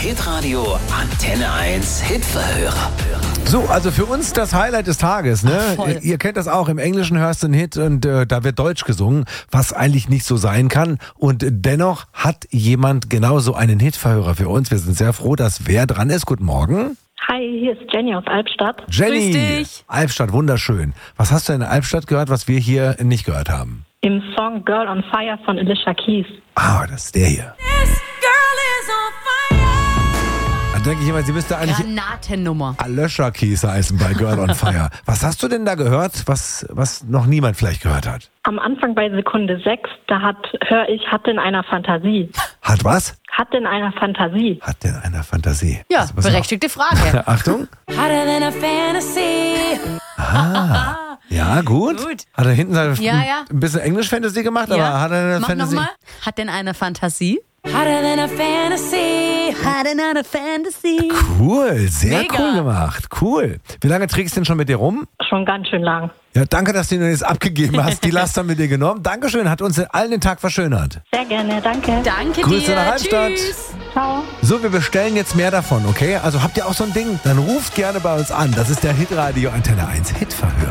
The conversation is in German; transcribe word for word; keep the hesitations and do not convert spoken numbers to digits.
Hitradio Antenne eins Hitverhörer. So, also für uns das Highlight des Tages, ne? Ach, voll. Ihr kennt das auch, im Englischen hörst du einen Hit und äh, da wird Deutsch gesungen, was eigentlich nicht so sein kann. Und dennoch hat jemand genauso einen Hitverhörer für uns. Wir sind sehr froh, dass wer dran ist. Guten Morgen. Hi, hier ist Jenny aus Albstadt. Jenny. Grüß dich. Albstadt, wunderschön. Was hast du in Albstadt gehört, was wir hier nicht gehört haben? Im Song Girl on Fire von Alicia Keys. Ah, das ist der hier. Da denke ich immer, sie müsste eigentlich Granatennummer. Alicia Keys heißen bei Girl on Fire. Was hast du denn da gehört, was, was noch niemand vielleicht gehört hat? Am Anfang bei Sekunde sechs, da hat, hör ich, hat in einer Fantasie. Hat was? Hat in einer Fantasie. Hat denn einer Fantasie? Ja, Also, pass auf. berechtigte Frage. Achtung. Hotter than a fantasy. Ah, ja, gut. Gut. Hat er hinten seine, Ja, ja. ein bisschen Englisch-Fantasy gemacht, aber hat er eine Mach Fantasy? nochmal. Hat denn eine Fantasie? Hotter than a fantasy. Hotter than a fantasy. Cool, sehr Mega. cool gemacht. Cool. Wie lange trägst du denn schon mit dir rum? Schon ganz schön lang. Ja, danke, dass du ihn jetzt abgegeben hast. Die Last haben wir dir genommen. Dankeschön, hat uns allen den Tag verschönert. Sehr gerne, danke. Danke Grüße dir. nach Albstadt. Tschüss. Ciao. So, wir bestellen jetzt mehr davon, okay? Also habt ihr auch so ein Ding? Dann ruft gerne bei uns an. Das ist der Hitradio Antenne eins Hitverhörer.